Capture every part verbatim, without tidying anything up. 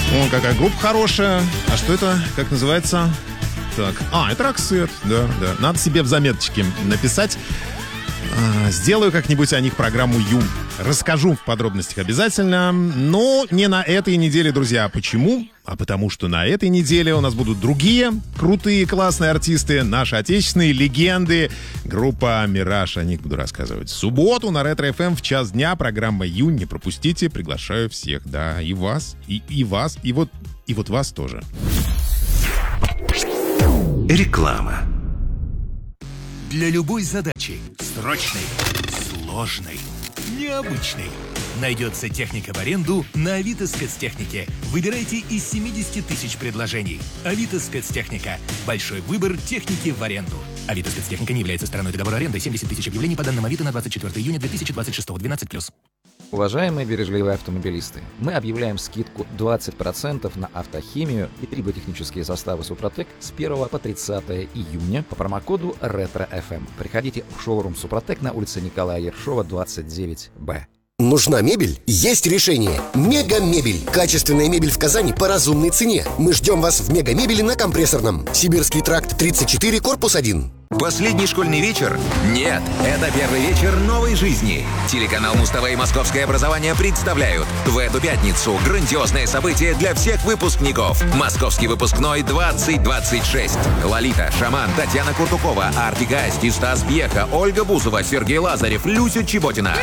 О, какая группа хорошая. А что это? Как называется? Так. А, это Roxette. Да, да. Надо себе в заметочке написать. А, сделаю как-нибудь о них программу «Ю». Расскажу в подробностях обязательно. Но не на этой неделе, друзья. Почему? А потому что на этой неделе у нас будут другие крутые, классные артисты, наши отечественные легенды. Группа «Мираж». О них буду рассказывать. В субботу на Ретро-эф эм в час дня. Программа «Ю». Не пропустите. Приглашаю всех. Да, и вас, и, и вас, и вот, и вот вас тоже. Реклама. Для любой задачи, срочной, сложной, необычной, найдется техника в аренду на Авито Спецтехнике. Выбирайте из семидесяти тысяч предложений. Авито Спецтехника. Большой выбор техники в аренду. Авито Спецтехника не является стороной договора аренды. семьдесят тысяч объявлений по данным Авито на двадцать четвёртое июня две тысячи двадцать шестого. двенадцать плюс. Уважаемые бережливые автомобилисты, мы объявляем скидку двадцать процентов на автохимию и триботехнические составы Супротек с первого по тридцатое июня по промокоду Ретро-эф эм. Приходите в шоурум Супротек на улице Николая Ершова, двадцать девять бэ. Нужна мебель? Есть решение. Мега-мебель. Качественная мебель в Казани по разумной цене. Мы ждем вас в Мега-мебели на Компрессорном. Сибирский тракт тридцать четыре, корпус один. Последний школьный вечер? Нет, это первый вечер новой жизни. Телеканал Муз-ТВ и Московское образование представляют в эту пятницу грандиозное событие для всех выпускников. Московский выпускной двадцать двадцать шесть. Лолита, Шаман, Татьяна Куртукова, Артик и Асти, Стас Пьеха, Ольга Бузова, Сергей Лазарев, Люся Чеботина.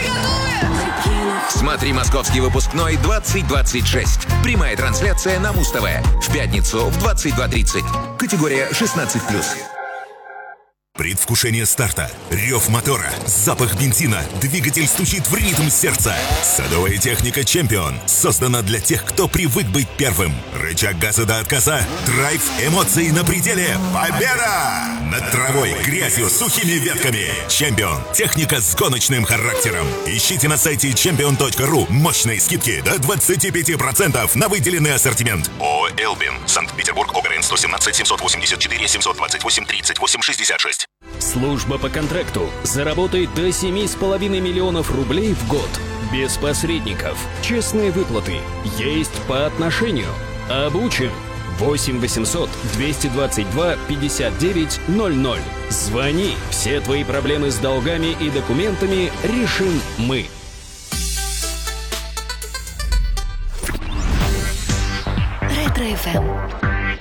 Смотри «Московский выпускной двадцать двадцать шесть». Прямая трансляция на Муз-ТВ. В пятницу в двадцать два тридцать. Категория шестнадцать плюс. Предвкушение старта, рев мотора, запах бензина, двигатель стучит в ритм сердца. Садовая техника «Чемпион» создана для тех, кто привык быть первым. Рычаг газа до отказа, драйв, эмоции на пределе. Победа! Над травой, грязью, сухими ветками. «Чемпион» — техника с гоночным характером. Ищите на сайте чемпион точка ру мощные скидки до двадцати пяти процентов на выделенный ассортимент. ООО «Элбин», Санкт-Петербург, ОГРН сто семнадцать семьсот восемьдесят четыре семьсот двадцать восемь тридцать восемь шестьдесят шесть. Служба по контракту. Заработай до семи с половиной миллионов рублей в год. Без посредников. Честные выплаты. Есть по отношению. Обучим. восемь восемьсот двести двадцать два пятьдесят девять ноль ноль. Звони. Все твои проблемы с долгами и документами решим мы. Ретро-эф эм.